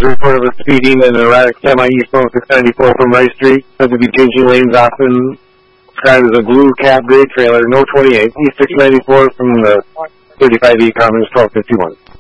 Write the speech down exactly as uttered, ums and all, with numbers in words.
report of a speeding and an erratic semi eastbound six ninety-four from Rice Street. Said to be changing lanes often. Described as a blue cab gray trailer, no twenty-eight, East six ninety-four from the thirty-five E Commons twelve fifty-one.